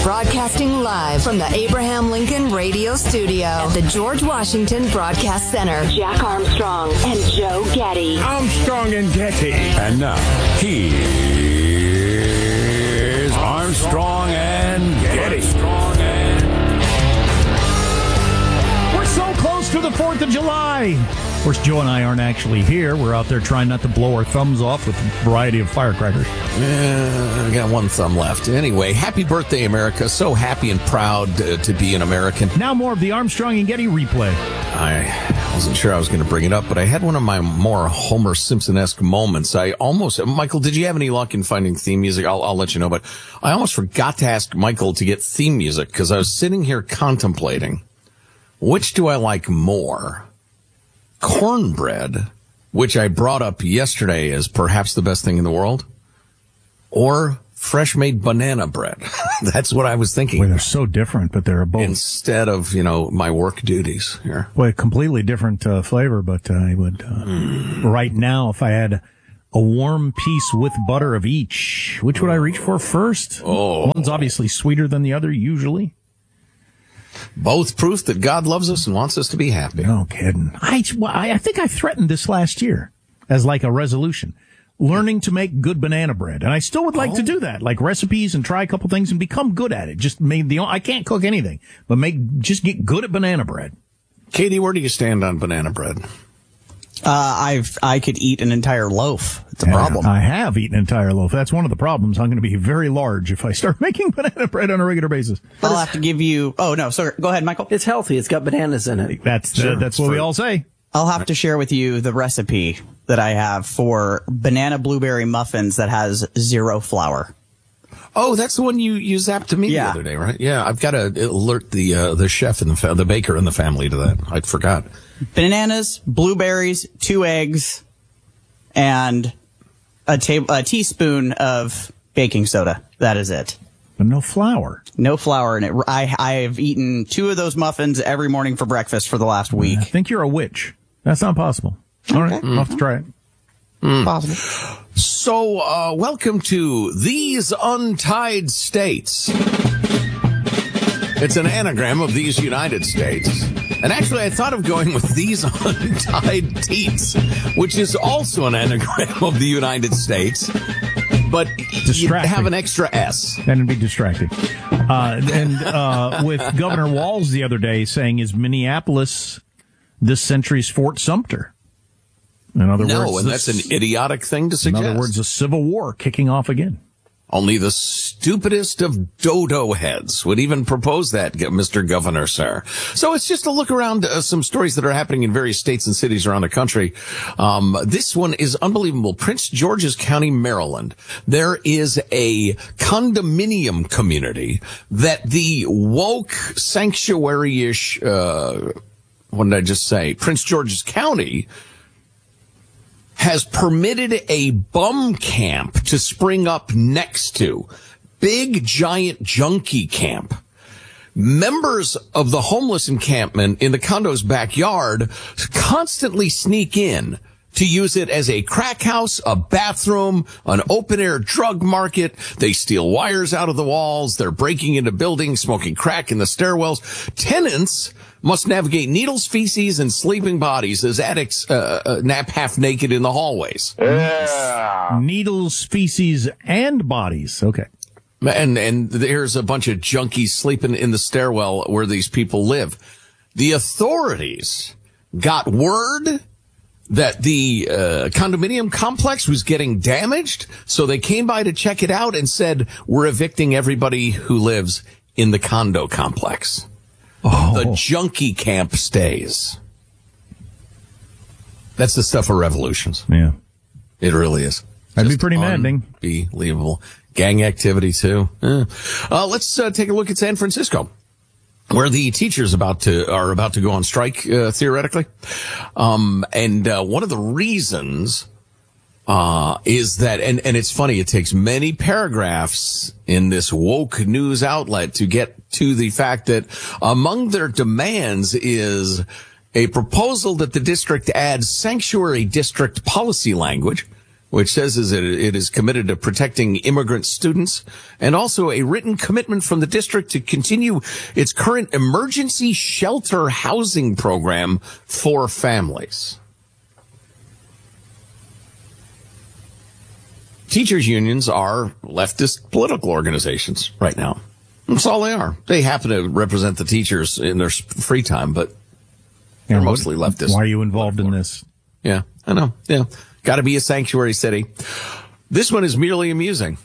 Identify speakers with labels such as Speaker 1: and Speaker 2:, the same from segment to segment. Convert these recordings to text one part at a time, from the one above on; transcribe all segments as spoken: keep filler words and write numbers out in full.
Speaker 1: Broadcasting live from the Abraham Lincoln Radio Studio at the George Washington Broadcast Center. Jack Armstrong and Joe Getty.
Speaker 2: Armstrong and Getty. And now, here's Armstrong and Getty.
Speaker 3: We're so close to the fourth of July. Of course, Joe and I aren't actually here. We're out there trying not to blow our thumbs off with a variety of firecrackers.
Speaker 4: Uh, I got one thumb left. Anyway, happy birthday, America. So happy and proud uh, to be an American.
Speaker 3: Now more of the Armstrong and Getty replay.
Speaker 4: I wasn't sure I was going to bring it up, but I had one of my more Homer Simpson-esque moments. I almost, Michael, did you have any luck in finding theme music? I'll, I'll let you know, but I almost forgot to ask Michael to get theme music because I was sitting here contemplating, which do I like more? Cornbread, which I brought up yesterday as perhaps the best thing in the world, or fresh-made banana bread. That's what I was thinking.
Speaker 3: Well, they're so different, but they're both.
Speaker 4: Instead of, you know, my work duties here.
Speaker 3: Well, completely different uh, flavor, but uh, I would, uh, mm. right now, if I had a warm piece with butter of each, which would I reach for first?
Speaker 4: Oh.
Speaker 3: One's obviously sweeter than the other, usually.
Speaker 4: Both proof that God loves us and wants us to be happy.
Speaker 3: No kidding. I, I think I threatened this last year as like a resolution. Learning to make good banana bread. And I still would like oh. to do that, like recipes and try a couple things and become good at it. Just made the, I can't cook anything, but make, just get good at banana bread.
Speaker 4: Katie, where do you stand on banana bread?
Speaker 5: Uh, I've, I could eat an entire loaf. It's a
Speaker 3: yeah,
Speaker 5: problem.
Speaker 3: I have eaten an entire loaf. That's one of the problems. I'm going to be very large if I start making banana bread on a regular basis.
Speaker 5: I'll have to give you, oh no, sorry, go ahead, Michael.
Speaker 6: It's healthy. It's got bananas in it.
Speaker 3: That's, sure, uh, that's what we all say.
Speaker 5: I'll have to share with you the recipe that I have for banana blueberry muffins that has zero flour.
Speaker 4: Oh, that's the one you, you zapped to me
Speaker 5: yeah.
Speaker 4: the other day, right? Yeah, I've got to alert the uh, the chef and the fa- the baker in the family to that. I forgot.
Speaker 5: Bananas, blueberries, two eggs, and a, ta- a teaspoon of baking soda. That is it.
Speaker 3: But no flour.
Speaker 5: No flour in it. I I have eaten two of those muffins every morning for breakfast for the last week.
Speaker 3: I think you're a witch. That's not possible. All right,
Speaker 5: Okay.
Speaker 3: I'll have to try it.
Speaker 5: Mm. Possible.
Speaker 4: So, uh, welcome to These Untied States. It's an anagram of These United States. And actually, I thought of going with These Untied Teats, which is also an anagram of the United States. But you have an extra S.
Speaker 3: Then it'd be distracting. Uh, and uh, with Governor Walz the other day saying, is Minneapolis this century's Fort Sumter? In other
Speaker 4: no,
Speaker 3: words,
Speaker 4: and that's an idiotic thing to suggest.
Speaker 3: In other words, a civil war kicking off again.
Speaker 4: Only the stupidest of dodo heads would even propose that, Mister Governor, sir. So it's just a look around uh, some stories that are happening in various states and cities around the country. Um, this one is unbelievable. Prince George's County, Maryland. There is a condominium community that the woke sanctuary-ish, uh, what did I just say? Prince George's County has permitted a bum camp to spring up next to. Big, giant junkie camp. Members of the homeless encampment in the condo's backyard constantly sneak in to use it as a crack house, a bathroom, an open-air drug market. They steal wires out of the walls. They're breaking into buildings, smoking crack in the stairwells. Tenants must navigate needles, feces, and sleeping bodies as addicts uh, uh, nap half naked in the hallways.
Speaker 3: Yeah. Needles, feces, and bodies. Okay.
Speaker 4: And and there's a bunch of junkies sleeping in the stairwell where these people live. The authorities got word that the uh, condominium complex was getting damaged, so they came by to check it out and said, we're evicting everybody who lives in the condo complex.
Speaker 3: Oh.
Speaker 4: The junkie camp stays. That's the stuff of revolutions.
Speaker 3: Yeah.
Speaker 4: It really is.
Speaker 3: That'd
Speaker 4: Just
Speaker 3: be pretty maddening.
Speaker 4: Unbelievable. Gang activity, too. Eh. Uh, let's uh, take a look at San Francisco, where the teachers about to are about to go on strike, uh, theoretically. Um, and uh, one of the reasons uh is that, and, and it's funny, it takes many paragraphs in this woke news outlet to get to the fact that among their demands is a proposal that the district adds sanctuary district policy language which says is that it is committed to protecting immigrant students, and also a written commitment from the district to continue its current emergency shelter housing program for families. Teachers' unions are leftist political organizations right now. That's all they are. They happen to represent the teachers in their free time, but they're
Speaker 3: Yeah,
Speaker 4: mostly leftist.
Speaker 3: Why are you involved in this?
Speaker 4: Yeah, I know. Yeah. Got to be a sanctuary city. This one is merely amusing.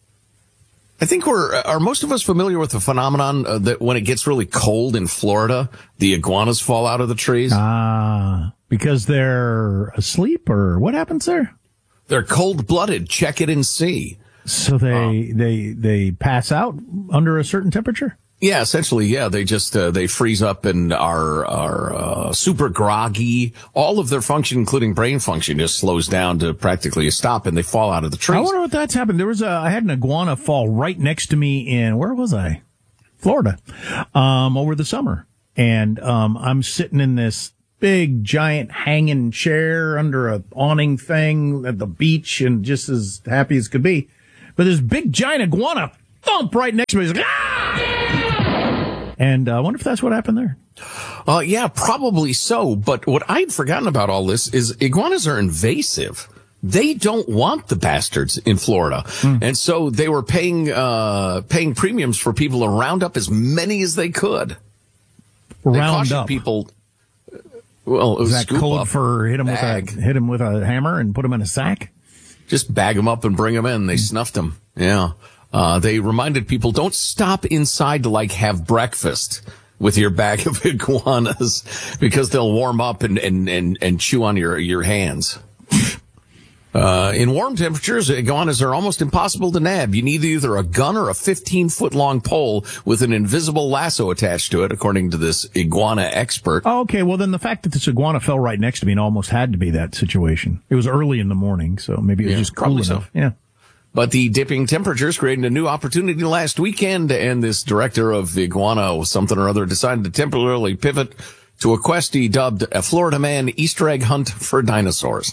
Speaker 4: I think we're, are most of us familiar with the phenomenon uh, that when it gets really cold in Florida, the iguanas fall out of the trees?
Speaker 3: Ah, because they're asleep, or what happens there?
Speaker 4: They're cold-blooded. Check it and see.
Speaker 3: So they, they, they pass out under a certain temperature?
Speaker 4: Yeah, essentially, yeah. They just, uh, they freeze up and are, are, uh, super groggy. All of their function, including brain function, just slows down to practically a stop, and they fall out of the trees.
Speaker 3: I wonder what that's happened. There was a, I had an iguana fall right next to me in, where was I? Florida, um, over the summer. And, um, I'm sitting in this big, giant hanging chair under a awning thing at the beach and just as happy as could be. But this big, giant iguana thump right next to me. He's like, ah! And I uh, wonder if that's what happened there.
Speaker 4: Uh, yeah, probably so. But what I'd forgotten about all this is iguanas are invasive. They don't want the bastards in Florida. Mm. And so they were paying, uh, paying premiums for people to round up as many as they could.
Speaker 3: Round up.
Speaker 4: People. Well, it was
Speaker 3: is that code
Speaker 4: up,
Speaker 3: for hit him
Speaker 4: bag.
Speaker 3: with a, hit him with a hammer and put him in a sack?
Speaker 4: Just bag them up and bring them in. They mm. snuffed them. Yeah. Uh, they reminded people, don't stop inside to, like, have breakfast with your bag of iguanas because they'll warm up and, and, and, and chew on your, your hands. Uh, in warm temperatures, iguanas are almost impossible to nab. You need either a gun or a fifteen-foot-long pole with an invisible lasso attached to it, according to this iguana expert.
Speaker 3: Oh, okay, well, then the fact that this iguana fell right next to me and almost had to be that situation. It was early in the morning, so maybe it was
Speaker 4: Yeah,
Speaker 3: just cool
Speaker 4: probably
Speaker 3: enough.
Speaker 4: so.
Speaker 3: Yeah.
Speaker 4: But the dipping temperatures created a new opportunity last weekend, and this director of the iguana something or other decided to temporarily pivot to a quest he dubbed a Florida Man Easter egg hunt for dinosaurs,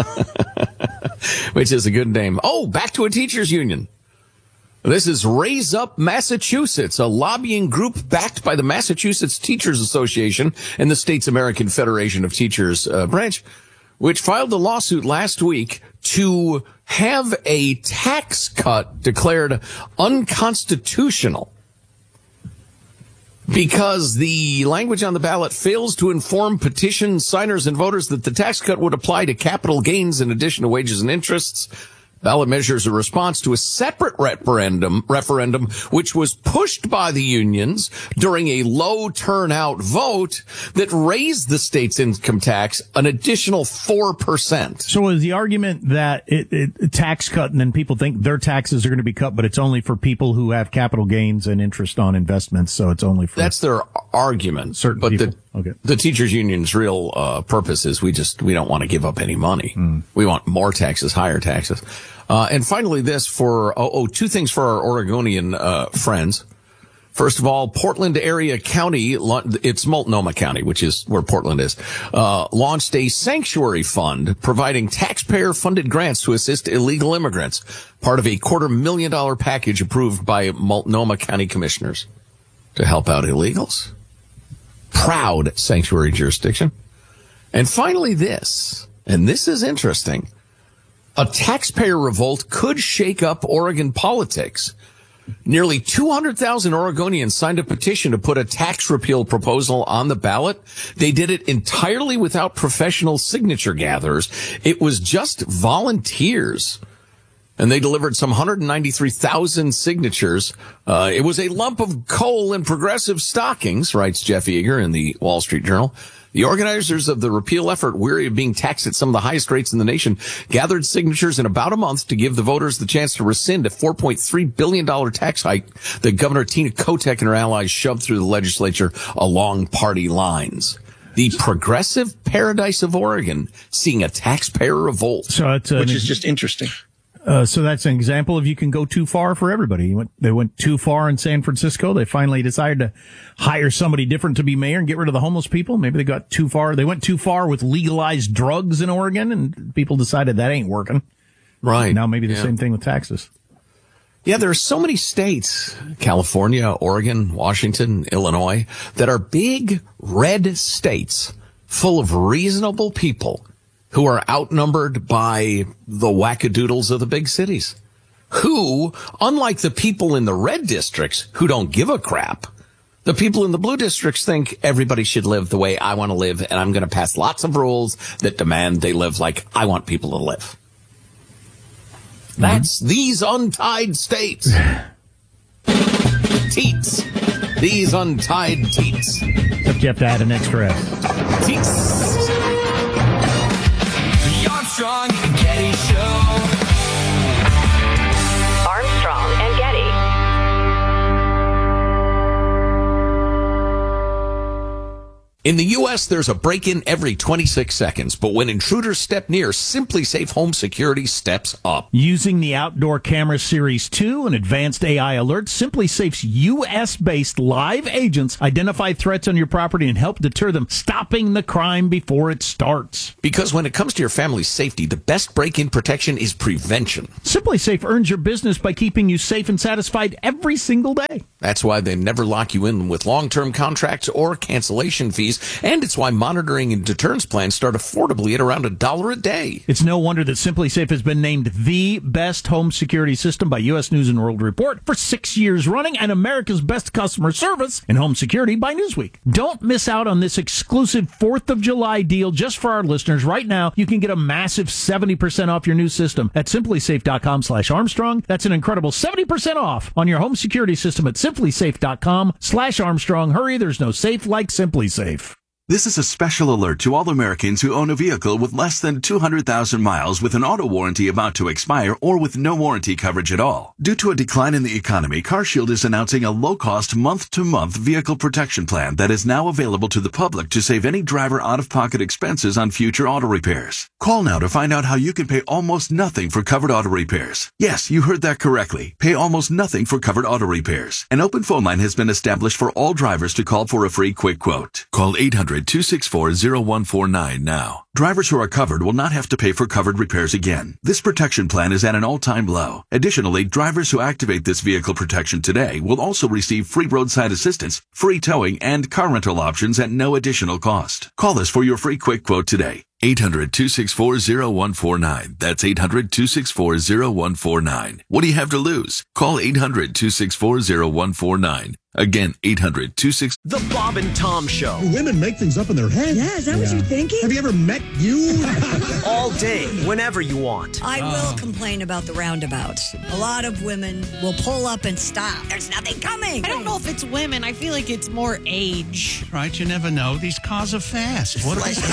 Speaker 4: which is a good name. Oh, back to a teachers union. This is Raise Up Massachusetts, a lobbying group backed by the Massachusetts Teachers Association and the state's American Federation of Teachers uh, branch, which filed a lawsuit last week to have a tax cut declared unconstitutional because the language on the ballot fails to inform petition signers and voters that the tax cut would apply to capital gains in addition to wages and interests. Ballot measures a response to a separate referendum, referendum, which was pushed by the unions during a low turnout vote that raised the state's income tax an additional four percent.
Speaker 3: So is the argument that it, it tax cut and then people think their taxes are going to be cut, but it's only for people who have capital gains and interest on investments, so it's only for...
Speaker 4: That's their argument.
Speaker 3: Certain
Speaker 4: but
Speaker 3: people.
Speaker 4: The,
Speaker 3: okay.
Speaker 4: the teachers union's real uh, purpose is we just, we don't want to give up any money. Mm. We want more taxes, higher taxes. Uh, and finally this for, oh, oh, two things for our Oregonian, uh, friends. First of all, Portland area county, it's Multnomah County, which is where Portland is, uh, launched a sanctuary fund providing taxpayer funded grants to assist illegal immigrants, part of a quarter million dollar package approved by Multnomah County commissioners to help out illegals. Proud sanctuary jurisdiction. And finally this, and this is interesting. A taxpayer revolt could shake up Oregon politics. Nearly two hundred thousand Oregonians signed a petition to put a tax repeal proposal on the ballot. They did it entirely without professional signature gatherers. It was just volunteers. And they delivered some one hundred ninety-three thousand signatures. Uh, it was a lump of coal in progressive stockings, writes Jeff Eager in the Wall Street Journal. The organizers of the repeal effort, weary of being taxed at some of the highest rates in the nation, gathered signatures in about a month to give the voters the chance to rescind a four point three billion dollars tax hike that Governor Tina Kotek and her allies shoved through the legislature along party lines. The progressive paradise of Oregon seeing a taxpayer revolt.
Speaker 3: So it's, uh,
Speaker 7: which is just interesting.
Speaker 3: Uh, so that's an example of you can go too far for everybody. You went, they went too far in San Francisco. They finally decided to hire somebody different to be mayor and get rid of the homeless people. Maybe they got too far. They went too far with legalized drugs in Oregon, and people decided that ain't working.
Speaker 4: Right.
Speaker 3: Now maybe the
Speaker 4: Yeah.
Speaker 3: same thing with taxes.
Speaker 4: Yeah, there are so many states, California, Oregon, Washington, Illinois, that are big red states full of reasonable people who are outnumbered by the wackadoodles of the big cities, who, unlike the people in the red districts who don't give a crap, the people in the blue districts think everybody should live the way I want to live, and I'm going to pass lots of rules that demand they live like I want people to live. That's these untied states. Teats. These untied teats.
Speaker 3: Except you have to add an extra S.
Speaker 4: Teats.
Speaker 7: The Armstrong and Getty Show.
Speaker 1: Armstrong and Getty.
Speaker 4: In the U S, there's a break-in every twenty-six seconds, but when intruders step near, SimpliSafe Home Security steps up.
Speaker 3: Using the Outdoor Camera Series two and advanced A I alerts, SimpliSafe's U S-based live agents identify threats on your property and help deter them, stopping the crime before it starts.
Speaker 4: Because when it comes to your family's safety, the best break-in protection is prevention.
Speaker 3: SimpliSafe earns your business by keeping you safe and satisfied every single day.
Speaker 4: That's why they never lock you in with long-term contracts or cancellation fees, and it's why monitoring and deterrence plans start affordably at around a dollar a day.
Speaker 3: It's no wonder that SimpliSafe has been named the best home security system by U S News and World Report for six years running and America's best customer service in home security by Newsweek. Don't miss out on this exclusive fourth of July deal just for our listeners. Right now, you can get a massive seventy percent off your new system at simplysafe.com slash Armstrong. That's an incredible seventy percent off on your home security system at simplysafe.com slash Armstrong. Hurry, there's no safe like SimpliSafe.
Speaker 8: This is a special alert to all Americans who own a vehicle with less than two hundred thousand miles with an auto warranty about to expire or with no warranty coverage at all. Due to a decline in the economy, CarShield is announcing a low-cost month-to-month vehicle protection plan that is now available to the public to save any driver out-of-pocket expenses on future auto repairs. Call now to find out how you can pay almost nothing for covered auto repairs. Yes, you heard that correctly. Pay almost nothing for covered auto repairs. An open phone line has been established for all drivers to call for a free quick quote. Call eight hundred, two six four, zero one four nine now. Drivers who are covered will not have to pay for covered repairs again. This protection plan is at an all-time low. Additionally, drivers who activate this vehicle protection today will also receive free roadside assistance, free towing, and car rental options at no additional cost. Call us for your free quick quote today. eight hundred, two six four, zero one four nine. That's eight hundred, two six four, zero one four nine. What do you have to lose? Call eight hundred, two six four, zero one four nine. Again, eight hundred, two six four.
Speaker 9: The Bob and Tom Show.
Speaker 10: Women make things up in their head.
Speaker 11: Yeah, is that what you're thinking?
Speaker 10: Have you ever met you?
Speaker 9: All day, whenever you want.
Speaker 11: I will complain about the roundabouts. A lot of women will pull up and stop. There's nothing coming.
Speaker 12: I don't know if it's women. I feel like it's more age.
Speaker 13: Right, you never know. These cars are fast. What
Speaker 14: They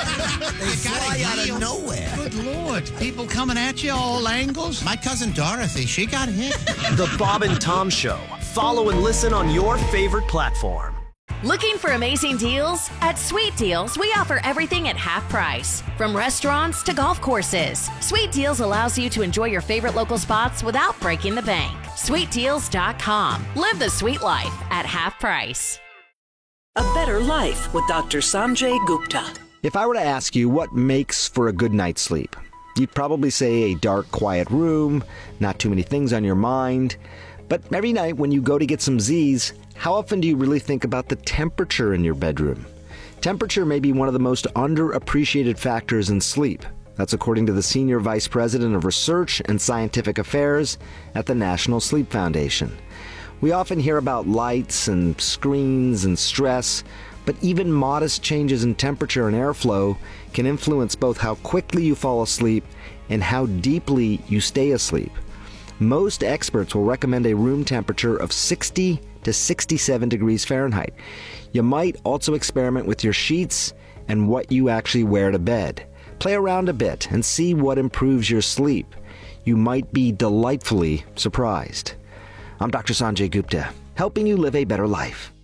Speaker 14: fly out of nowhere.
Speaker 13: Good Lord. People coming at you all angles. My cousin Dorothy, she got hit.
Speaker 9: The Bob and Tom Show. Follow and listen on your favorite platform.
Speaker 1: Looking for amazing deals? At Sweet Deals, we offer everything at half price. From restaurants to golf courses, Sweet Deals allows you to enjoy your favorite local spots without breaking the bank. sweet deals dot com. Live the sweet life at half price.
Speaker 15: A Better Life with Doctor Sanjay Gupta.
Speaker 16: If I were to ask you what makes for a good night's sleep, you'd probably say a dark, quiet room, not too many things on your mind. But every night when you go to get some Z's, how often do you really think about the temperature in your bedroom? Temperature may be one of the most underappreciated factors in sleep. That's according to the Senior Vice President of Research and Scientific Affairs at the National Sleep Foundation. We often hear about lights and screens and stress, but even modest changes in temperature and airflow can influence both how quickly you fall asleep and how deeply you stay asleep. Most experts will recommend a room temperature of sixty to sixty-seven degrees Fahrenheit. You might also experiment with your sheets and what you actually wear to bed. Play around a bit and see what improves your sleep. You might be delightfully surprised. I'm Doctor Sanjay Gupta, helping you live a better life.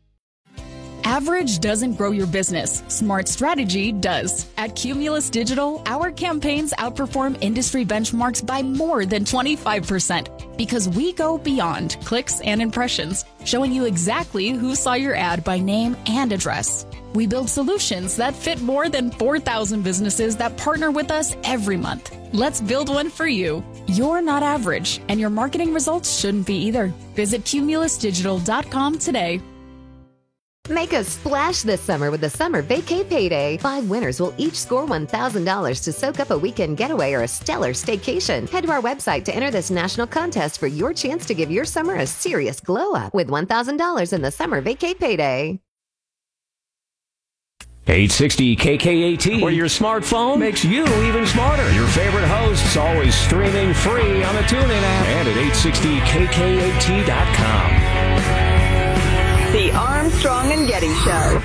Speaker 17: Average doesn't grow your business. Smart strategy does. At Cumulus Digital, our campaigns outperform industry benchmarks by more than twenty-five percent because we go beyond clicks and impressions, showing you exactly who saw your ad by name and address. We build solutions that fit more than four thousand businesses that partner with us every month. Let's build one for you. You're not average, and your marketing results shouldn't be either. Visit cumulus digital dot com today.
Speaker 18: Make a splash this summer with the Summer Vacay Payday. Five winners will each score one thousand dollars to soak up a weekend getaway or a stellar staycation. Head to our website to enter this national contest for your chance to give your summer a serious glow-up with one thousand dollars in the Summer Vacay Payday.
Speaker 2: eight sixty K K A T, where your smartphone makes you even smarter. Your favorite hosts always streaming free on the TuneIn app and at eight sixty K K A T dot com.
Speaker 19: The Armstrong and Getty Show.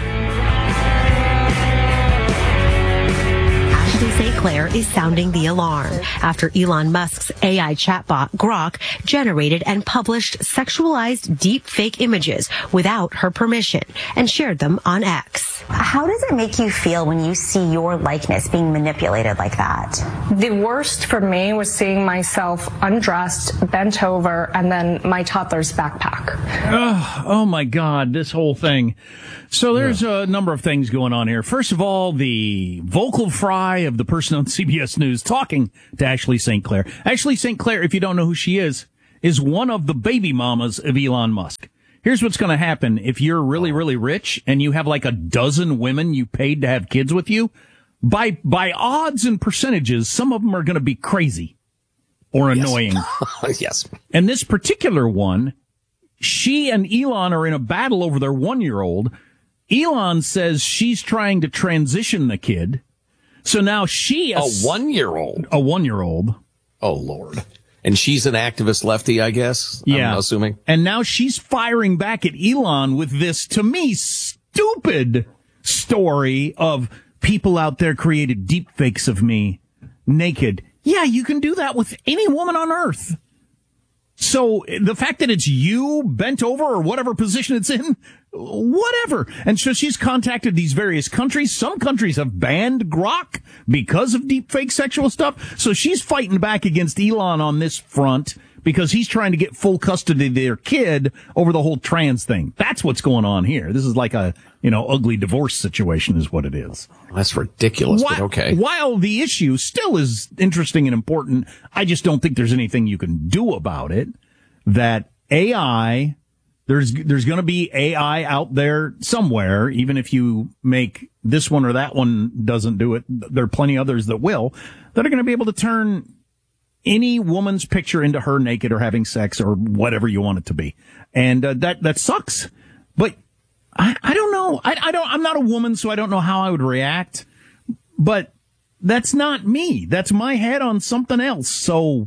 Speaker 20: Ashley Saint Clair is sounding the alarm after Elon Musk's A I chatbot Grok generated and published sexualized deep fake images without her permission and shared them on X.
Speaker 21: How does it make you feel when you see your likeness being manipulated like that?
Speaker 22: The worst for me was seeing myself undressed, bent over, and then my toddler's backpack.
Speaker 3: Oh, oh my God, this whole thing. So there's yeah. a number of things going on here. First of all, the vocal fry of the person on C B S News talking to Ashley Saint Clair. Ashley Saint Clair, if you don't know who she is, is one of the baby mamas of Elon Musk. Here's what's going to happen if you're really, really rich and you have like a dozen women you paid to have kids with you. By by odds and percentages, some of them are going to be crazy or annoying.
Speaker 4: Yes. yes.
Speaker 3: And this particular one, she and Elon are in a battle over their one-year-old. Elon says she's trying to transition the kid. So now she...
Speaker 4: A one-year-old?
Speaker 3: A one-year-old.
Speaker 4: Oh, Lord. And she's an activist lefty, I guess?
Speaker 3: Yeah.
Speaker 4: I'm assuming.
Speaker 3: And now she's firing back at Elon with this, to me, stupid story of people out there created deep fakes of me naked. Yeah, you can do that with any woman on earth. So the fact that it's you bent over or whatever position it's in, whatever. And so she's contacted these various countries. Some countries have banned Grok because of deep fake sexual stuff. So she's fighting back against Elon on this front because he's trying to get full custody of their kid over the whole trans thing. That's what's going on here. This is like a, you know, ugly divorce situation is what it is.
Speaker 4: That's ridiculous,
Speaker 3: while,
Speaker 4: but okay.
Speaker 3: While the issue still is interesting and important, I just don't think there's anything you can do about it. That A I, there's there's going to be A I out there somewhere, even if you make this one or that one doesn't do it. There are plenty others that will, that are going to be able to turn any woman's picture into her naked or having sex or whatever you want it to be. And uh, that that sucks. But I, I don't know. I, I don't. I'm not a woman, so I don't know how I would react. But that's not me. That's my head on something else. So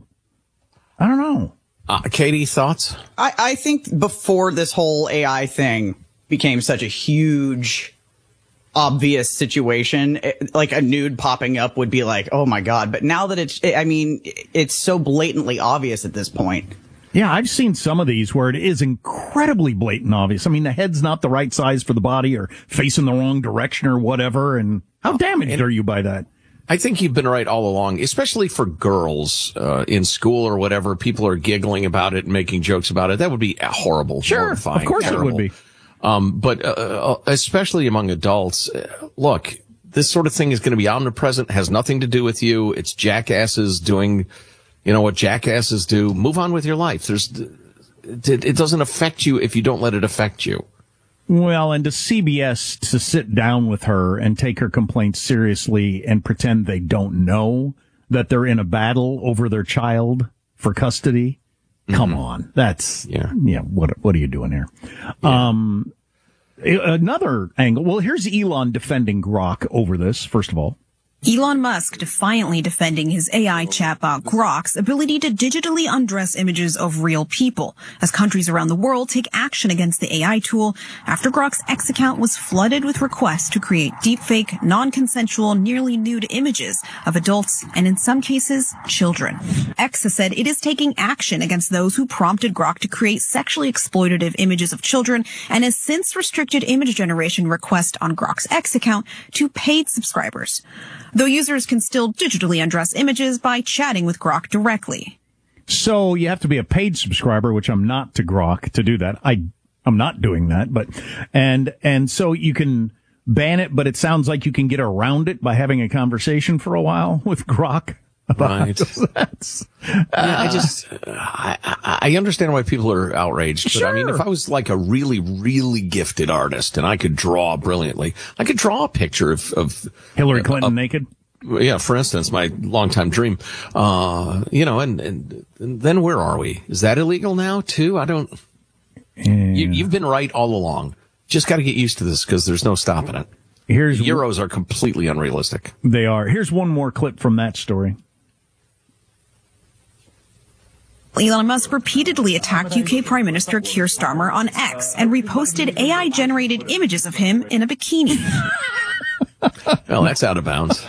Speaker 3: I don't know.
Speaker 4: Uh, Katie, thoughts?
Speaker 5: I, I think before this whole A I thing became such a huge, obvious situation, it, like a nude popping up would be like, oh my God. But now that it's, I mean, it's so blatantly obvious at this point.
Speaker 3: Yeah, I've seen some of these where it is incredibly blatant obvious. I mean, the head's not the right size for the body or facing the wrong direction or whatever. And how damaged and- are you by that?
Speaker 4: I think you've been right all along, especially for girls uh, in school or whatever. People are giggling about it and making jokes about it. That would be horrible.
Speaker 3: Sure,
Speaker 4: horrifying,
Speaker 3: of course
Speaker 4: terrible.
Speaker 3: It would be.
Speaker 4: Um, but uh, especially among adults, look, this sort of thing is going to be omnipresent, has nothing to do with you. It's jackasses doing, you know, what jackasses do. Move on with your life. There's, it, it doesn't affect you if you don't let it affect you.
Speaker 3: Well, and to C B S to sit down with her and take her complaints seriously and pretend they don't know that they're in a battle over their child for custody. Mm-hmm. Come on. That's, yeah, yeah. What, what are you doing here? Yeah. Um, another angle. Well, here's Elon defending Grok over this, first of all.
Speaker 23: Elon Musk defiantly defending his A I chatbot Grok's ability to digitally undress images of real people as countries around the world take action against the A I tool after Grok's X account was flooded with requests to create deepfake, non-consensual, nearly nude images of adults and, in some cases, children. X has said it is taking action against those who prompted Grok to create sexually exploitative images of children and has since restricted image generation requests on Grok's X account to paid subscribers, though users can still digitally undress images by chatting with Grok directly.
Speaker 3: So you have to be a paid subscriber, which I'm not to Grok to do that. I, I'm not doing that, but, and, and so you can ban it, but it sounds like you can get around it by having a conversation for a while with Grok.
Speaker 4: Right. That's, uh, yeah, I just, uh, I, I understand why people are outraged. But
Speaker 3: sure.
Speaker 4: I mean, if I was like a really, really gifted artist and I could draw brilliantly, I could draw a picture of, of
Speaker 3: Hillary Clinton
Speaker 4: uh,
Speaker 3: naked.
Speaker 4: Yeah, for instance, my longtime dream. Uh, you know, and, and, and then where are we? Is that illegal now too? I don't,
Speaker 3: yeah.
Speaker 4: you, you've been right all along. Just got to get used to this because there's no stopping it.
Speaker 3: Here's
Speaker 4: Euros are completely unrealistic.
Speaker 3: They are. Here's one more clip from that story.
Speaker 23: Elon Musk repeatedly attacked U K Prime Minister Keir Starmer on X and reposted A I-generated images of him in a bikini.
Speaker 4: Well, that's out of bounds.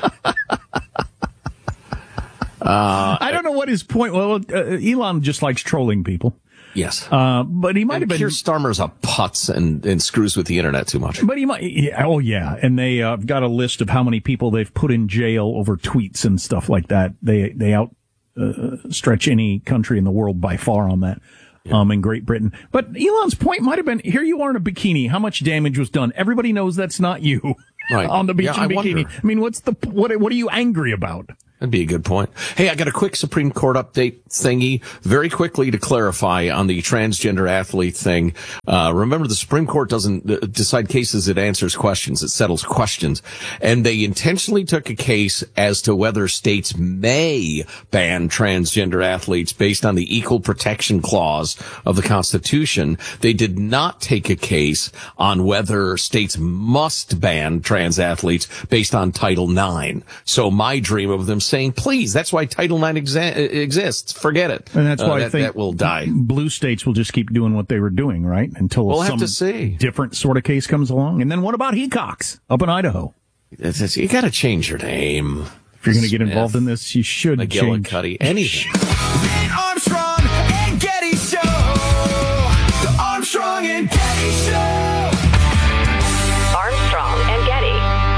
Speaker 3: Uh, I don't know what his point. Well, uh, Elon just likes trolling people.
Speaker 4: Yes,
Speaker 3: uh, but he might
Speaker 4: and
Speaker 3: have been.
Speaker 4: Keir Starmer's a putz and, and screws with the internet too much.
Speaker 3: But he might. Yeah, oh yeah, and they uh, got a list of how many people they've put in jail over tweets and stuff like that. They they out uh, stretch any country in the world by far on that. Yeah. Um, in Great Britain. But Elon's point might have been: here you are in a bikini. How much damage was done? Everybody knows that's not you.
Speaker 4: Right.
Speaker 3: On the beach
Speaker 4: yeah,
Speaker 3: in
Speaker 4: I
Speaker 3: bikini.
Speaker 4: Wonder.
Speaker 3: I mean, what's the what? What are you angry about?
Speaker 4: That'd be a good point. Hey, I got a quick Supreme Court update thingy very quickly to clarify on the transgender athlete thing. Uh, remember, the Supreme Court doesn't uh, decide cases. It answers questions. It settles questions. And they intentionally took a case as to whether states may ban transgender athletes based on the Equal Protection Clause of the Constitution. They did not take a case on whether states must ban trans athletes based on Title nine. So my dream of them saying, please, that's why Title nine exa- exists. Forget it.
Speaker 3: And that's why
Speaker 4: uh,
Speaker 3: I
Speaker 4: that,
Speaker 3: think
Speaker 4: that will die.
Speaker 3: Blue states will just keep doing what they were doing, right? Until
Speaker 4: we'll
Speaker 3: some
Speaker 4: have to see.
Speaker 3: different sort of case comes along. And then what about Hecox up in Idaho?
Speaker 4: It's, it's, you got to change your name.
Speaker 3: If you're going to get involved in this, you should change.
Speaker 4: McGillicuddy, anything.
Speaker 6: The Armstrong and Getty Show. The Armstrong and Getty Show.
Speaker 19: Armstrong and Getty.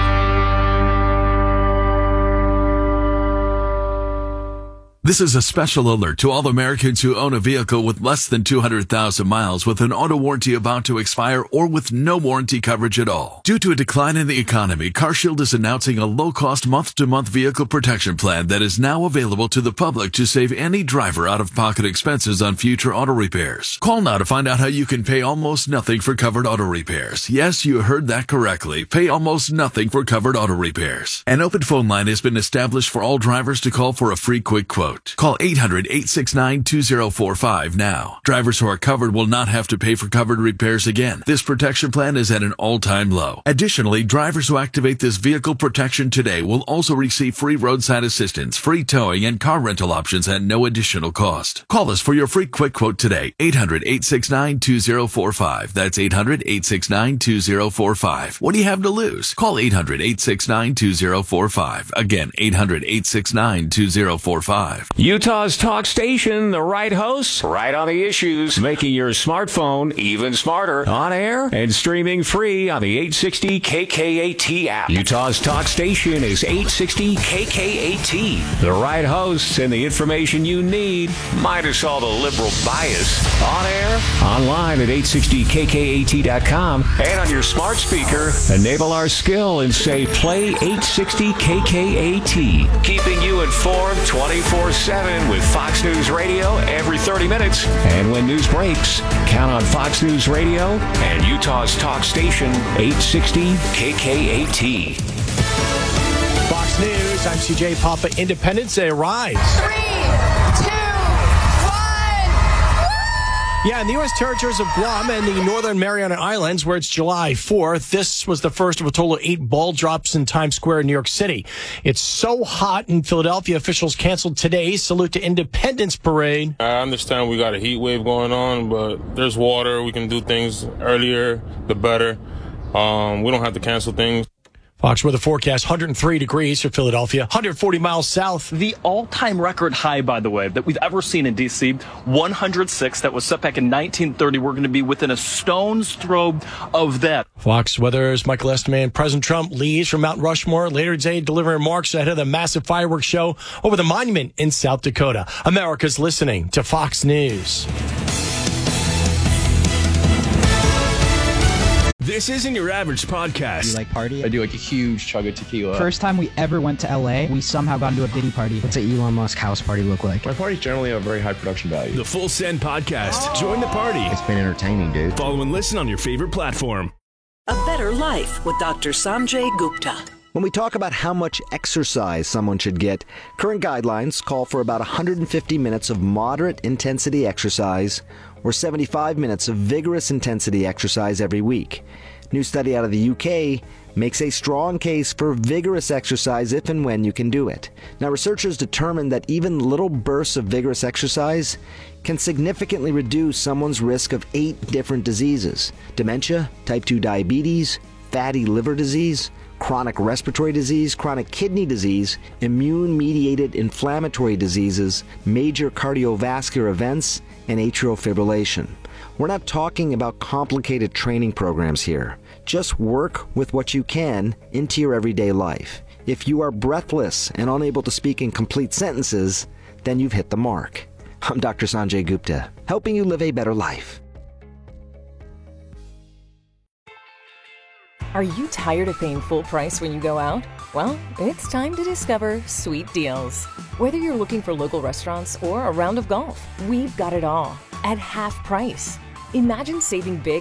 Speaker 7: This is a special alert to all Americans who own a vehicle with less than two hundred thousand miles with an auto warranty about to expire or with no warranty coverage at all. Due to a decline in the economy, CarShield is announcing a low-cost month-to-month vehicle protection plan that is now available to the public to save any driver out-of-pocket expenses on future auto repairs. Call now to find out how you can pay almost nothing for covered auto repairs. Yes, you heard that correctly. Pay almost nothing for covered auto repairs. An open phone line has been established for all drivers to call for a free quick quote. Call eight hundred, eight six nine, two zero four five now. Drivers who are covered will not have to pay for covered repairs again. This protection plan is at an all-time low. Additionally, drivers who activate this vehicle protection today will also receive free roadside assistance, free towing, and car rental options at no additional cost. Call us for your free quick quote today. eight hundred, eight six nine, two zero four five. That's eight hundred, eight six nine, two zero four five. What do you have to lose? Call eight hundred, eight six nine, two zero four five. Again, eight hundred, eight six nine, two zero four five.
Speaker 2: Utah's talk station, the right hosts, right on the issues, making your smartphone even smarter, on air and streaming free on the eight sixty K K A T app. Utah's talk station is eight sixty K K A T. The right hosts and the information you need, minus all the liberal bias. On air, online at eight sixty K K A T dot com, and on your smart speaker, enable our skill and say play eight sixty K K A T, keeping you informed twenty-four seven with Fox News Radio every thirty minutes. And when news breaks, count on Fox News Radio and Utah's talk station, eight sixty K K A T.
Speaker 8: Fox News, I'm C J Papa. Independence Day arrives.
Speaker 6: Three, two,
Speaker 8: Yeah, in the U S territories of Guam and the Northern Mariana Islands, where it's July fourth, this was the first of a total of eight ball drops in Times Square in New York City. It's so hot in Philadelphia, officials canceled today's Salute to Independence Parade.
Speaker 24: I understand we got a heat wave going on, but there's water. We can do things earlier, the better. Um, we don't have to cancel things.
Speaker 8: Fox weather forecast, one hundred three degrees for Philadelphia, one hundred forty miles south.
Speaker 25: The all-time record high, by the way, that we've ever seen in D C, one hundred six. That was set back in nineteen thirty. We're going to be within a stone's throw of that.
Speaker 8: Fox Weather's Michael Esteman. President Trump leaves from Mount Rushmore later today, delivering remarks ahead of the massive fireworks show over the monument in South Dakota. America's listening to Fox News.
Speaker 10: This isn't your average podcast.
Speaker 11: You like party?
Speaker 12: I do like a huge chug of tequila.
Speaker 11: First time we ever went to L A, we somehow got into a Diddy party.
Speaker 13: What's an Elon Musk house party look like?
Speaker 12: My parties generally have very high production value.
Speaker 10: The Full Send Podcast. Oh. Join the party.
Speaker 13: It's been entertaining, dude.
Speaker 10: Follow and listen on your favorite platform.
Speaker 15: A Better Life with Doctor Sanjay Gupta.
Speaker 16: When we talk about how much exercise someone should get, current guidelines call for about one hundred fifty minutes of moderate intensity exercise or seventy-five minutes of vigorous intensity exercise every week. New study out of the U K makes a strong case for vigorous exercise if and when you can do it. Now, researchers determined that even little bursts of vigorous exercise can significantly reduce someone's risk of eight different diseases: dementia, type two diabetes, fatty liver disease, chronic respiratory disease, chronic kidney disease, immune-mediated inflammatory diseases, major cardiovascular events, and atrial fibrillation. We're not talking about complicated training programs here. Just work with what you can into your everyday life. If you are breathless and unable to speak in complete sentences, then you've hit the mark. I'm Doctor Sanjay Gupta, helping you live a better life.
Speaker 14: Are you tired of paying full price when you go out? Well, it's time to discover Sweet Deals. Whether you're looking for local restaurants or a round of golf, we've got it all at half price. Imagine saving big